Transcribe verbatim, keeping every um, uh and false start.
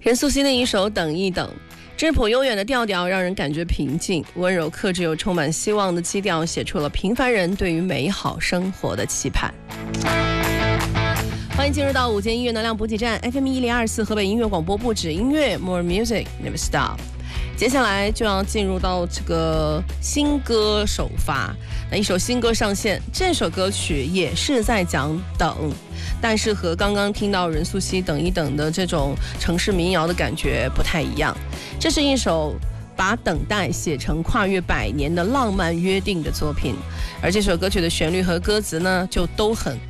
任素汐的一首《等一等》，质朴悠远的调调让人感觉平静，温柔克制又充满希望的基调写出了平凡人对于美好生活的期盼。欢迎进入到午间音乐能量补给站 F M 一零二四河北音乐广播，不止音乐 More Music Never Stop。接下来就要进入到这个新歌首发，那一首新歌上线，这首歌曲也是在讲等，但是和刚刚听到任素汐等一等的这种城市民谣的感觉不太一样。这是一首把等待写成跨越百年的浪漫约定的作品，而这首歌曲的旋律和歌词呢，就都很